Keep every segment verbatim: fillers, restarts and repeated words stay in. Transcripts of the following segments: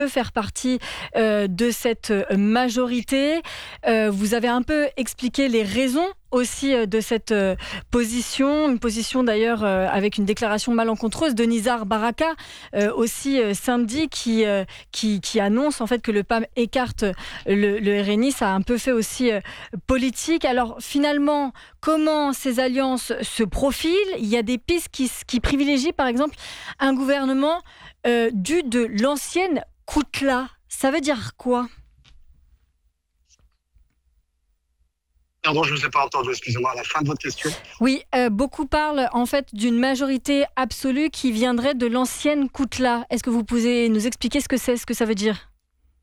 faire partie euh, de cette majorité. Euh, vous avez un peu expliqué les raisons aussi euh, de cette euh, position, une position d'ailleurs euh, avec une déclaration malencontreuse de Nizar Baraka, euh, aussi euh, samedi, qui, euh, qui, qui annonce en fait que le P A M écarte le, le R N I. Ça a un peu fait aussi euh, politique. Alors finalement, comment ces alliances se profilent? Il y a des pistes qui, qui privilégient par exemple un gouvernement euh, dû de l'ancienne Koutla. Ça veut dire quoi? Pardon, je ne vous ai pas entendu, excusez-moi, à la fin de votre question. Oui, euh, beaucoup parlent en fait d'une majorité absolue qui viendrait de l'ancienne Koutla. Est-ce que vous pouvez nous expliquer ce que c'est, ce que ça veut dire?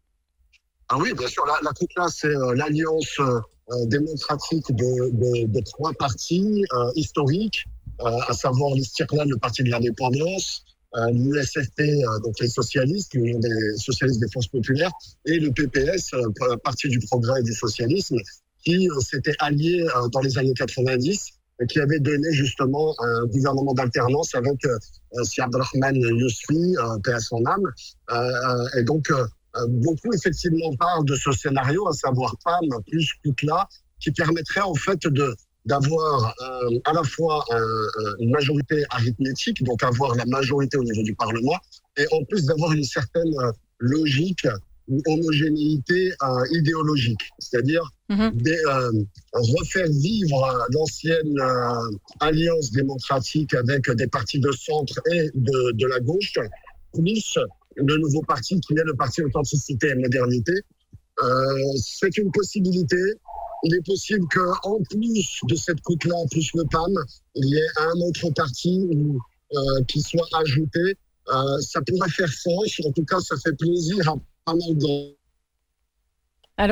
Ah oui, bien sûr, la, la Koutla, c'est euh, l'alliance euh, démocratique de, de, de trois partis euh, historiques, euh, à savoir l'Istiqlal, le parti de l'indépendance, euh, l'U S F P, euh, donc les socialistes, l'Union des socialistes des forces populaires, et le P P S, euh, parti du progrès et du socialisme, qui euh, s'était allié euh, dans les années quatre-vingt-dix et qui avait donné justement un gouvernement d'alternance avec euh, Si Abdelrahman Yousfi, euh, paix à son âme. Euh, et donc, euh, beaucoup effectivement parlent de ce scénario, à savoir P A M plus Koutla, qui permettrait en fait de d'avoir euh, à la fois un, une majorité arithmétique, donc avoir la majorité au niveau du Parlement, et en plus d'avoir une certaine logique ou homogénéité euh, idéologique, c'est-à-dire mmh. des, euh, refaire vivre l'ancienne euh, alliance démocratique avec des partis de centre et de, de la gauche, plus le nouveau parti qui est le parti Authenticité et Modernité. Euh, c'est une possibilité. Il est possible qu'en plus de cette coupe-là, plus le P A M, il y ait un autre parti où, euh, qui soit ajouté. Euh, ça pourrait faire sens. En tout cas, ça fait plaisir à pas mal de... Allô?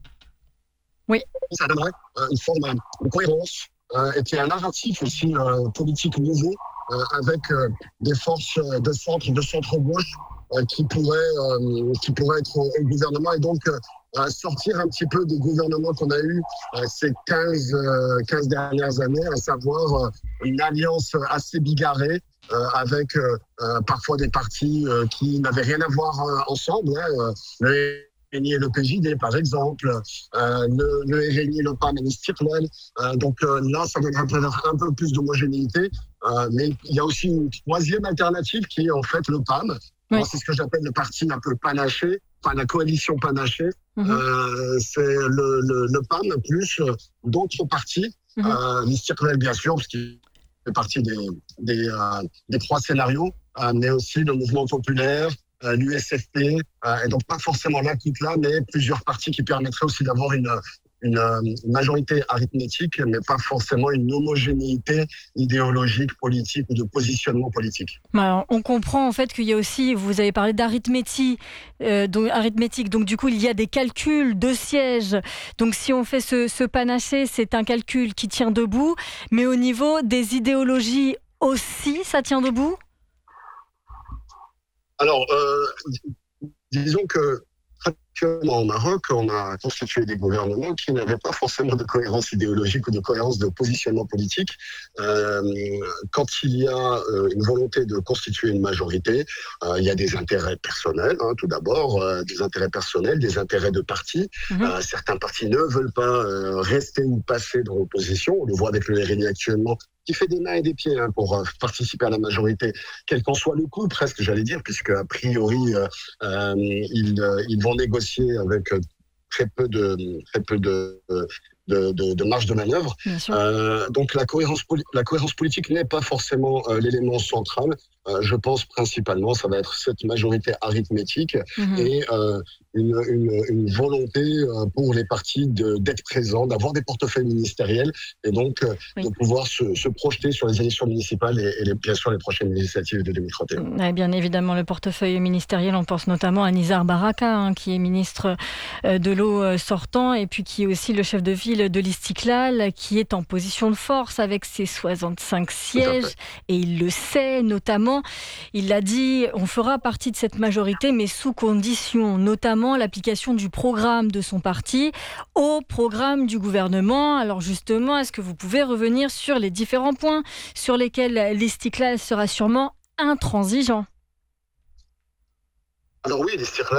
Oui. Ça donnerait euh, une forme de cohérence euh, et qu'il y ait un narratif aussi euh, politique nouveau euh, avec euh, des forces de centre, de centre-gauche euh, qui, pourraient, euh, qui pourraient être au, au gouvernement et donc euh, sortir un petit peu des gouvernements qu'on a eu euh, ces quinze, euh, quinze dernières années, à savoir euh, une alliance assez bigarrée euh, avec euh, euh, parfois des partis euh, qui n'avaient rien à voir euh, ensemble. Hein, euh, R N I et le P J D, par exemple, euh, le, le R N I et le P A M et l'Istiqlal. Euh, donc euh, là, ça donnerait peut-être un peu plus d'homogénéité. Euh, mais il y a aussi une troisième alternative qui est en fait le P A M. Oui. Moi, c'est ce que j'appelle le parti un peu panaché, enfin la coalition panachée. Mm-hmm. Euh, c'est le, le, le P A M plus d'autres partis. Mm-hmm. Euh, L'Istiqlal, bien sûr, parce qu'il fait partie des, des, euh, des trois scénarios, euh, mais aussi le mouvement populaire, Euh, l'U S F P, euh, et donc pas forcément la coupe là, mais plusieurs partis qui permettraient aussi d'avoir une, une, une majorité arithmétique, mais pas forcément une homogénéité idéologique, politique ou de positionnement politique. Alors, on comprend en fait qu'il y a aussi, vous avez parlé d'arithmétique, euh, donc, arithmétique, donc du coup il y a des calculs de sièges. Donc si on fait ce, ce panaché, c'est un calcul qui tient debout, mais au niveau des idéologies aussi, ça tient debout ? Alors, euh, disons que actuellement au Maroc, on a constitué des gouvernements qui n'avaient pas forcément de cohérence idéologique ou de cohérence de positionnement politique. Euh, quand il y a euh, une volonté de constituer une majorité, euh, il y a des intérêts personnels, hein, tout d'abord, euh, des intérêts personnels, des intérêts de partis. Mmh. Euh, certains partis ne veulent pas euh, rester ou passer dans l'opposition. On le voit avec le R N I actuellement, qui fait des mains et des pieds hein, pour euh, participer à la majorité, quel qu'en soit le coût, presque, j'allais dire, puisque a priori, euh, euh, ils, euh, ils vont négocier avec euh, très peu de, très peu de, de, de, de marge de manœuvre. Euh, donc la cohérence, la cohérence politique n'est pas forcément euh, l'élément central. Euh, je pense principalement, ça va être cette majorité arithmétique mmh. et euh, une, une, une volonté euh, pour les partis de, d'être présents, d'avoir des portefeuilles ministériels et donc euh, oui. de pouvoir se, se projeter sur les élections municipales et, et les, bien sûr les prochaines législatives de deux mille trente et un. Et bien évidemment, le portefeuille ministériel, on pense notamment à Nizar Baraka, hein, qui est ministre de l'eau sortant et puis qui est aussi le chef de ville de l'Istiqlal, qui est en position de force avec ses soixante-cinq sièges et il le sait notamment. Il l'a dit, on fera partie de cette majorité, mais sous conditions, notamment l'application du programme de son parti au programme du gouvernement. Alors justement, est-ce que vous pouvez revenir sur les différents points sur lesquels l'Istiqlal sera sûrement intransigeant ? Alors oui, l'Istiqlal